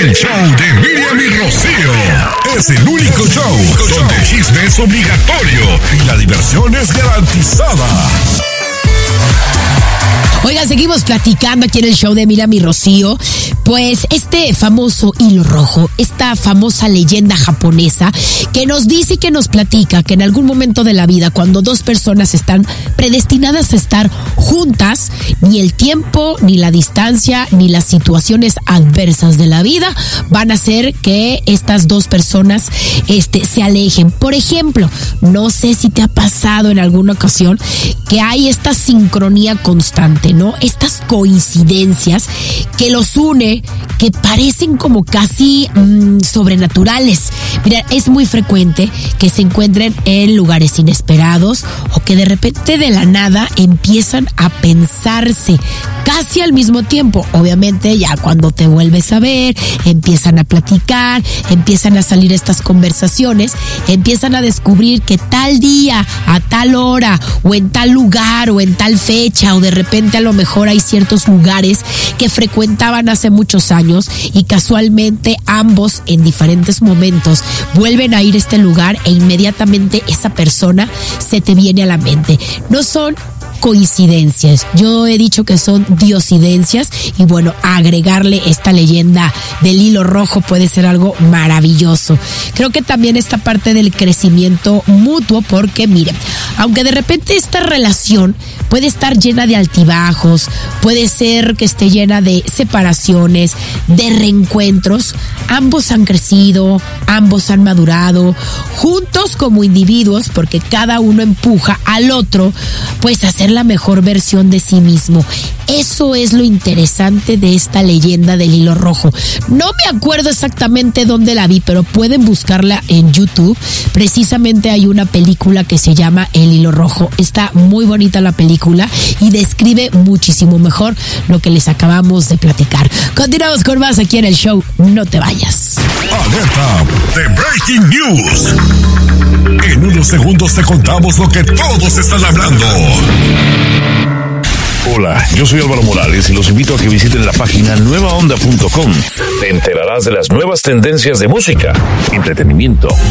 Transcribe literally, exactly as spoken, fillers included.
El show de Miriam y Rocío es el único show donde el chisme es obligatorio y la diversión es garantizada. Oigan, seguimos platicando aquí en el show de Miriam y Rocío. Pues este famoso hilo rojo, esta famosa leyenda japonesa que nos dice y que nos platica que en algún momento de la vida, cuando dos personas están predestinadas a estar juntas, ni el tiempo, ni la distancia, ni las situaciones adversas de la vida van a hacer que estas dos personas este, se alejen. Por ejemplo, no sé si te ha pasado en alguna ocasión que hay esta sincronía constante, ¿no? Estas coincidencias que los une, que parecen como casi mmm, sobrenaturales. Mira, es muy frecuente que se encuentren en lugares inesperados o que de repente de la nada empiezan a pensarse casi al mismo tiempo. Obviamente ya cuando te vuelves a ver, empiezan a platicar, empiezan a salir estas conversaciones, empiezan a descubrir que tal día, a tal hora, o en tal lugar, o en tal fecha, o de repente a lo mejor hay ciertos lugares que frecuentaban hace muchos años y casualmente ambos en diferentes momentos vuelven a ir a este lugar e inmediatamente esa persona se te viene a la mente. No son coincidencias, yo he dicho que son diosidencias y bueno, agregarle esta leyenda del hilo rojo puede ser algo maravilloso. Creo que también esta parte del crecimiento mutuo, porque miren, aunque de repente esta relación puede estar llena de altibajos, puede ser que esté llena de separaciones, de reencuentros, ambos han crecido, ambos han madurado, juntos como individuos, porque cada uno empuja al otro, pues a hacer la mejor versión de sí mismo. Eso es lo interesante de esta leyenda del hilo rojo. No me acuerdo exactamente dónde la vi, pero pueden buscarla en YouTube. Precisamente hay una película que se llama El hilo rojo. Está muy bonita la película y describe muchísimo mejor lo que les acabamos de platicar. Continuamos con más aquí en el show. No te vayas. Alerta de Breaking News. En unos segundos te contamos lo que todos están hablando. Hola, yo soy Álvaro Morales y los invito a que visiten la página nueva onda punto com. Te enterarás de las nuevas tendencias de música, entretenimiento,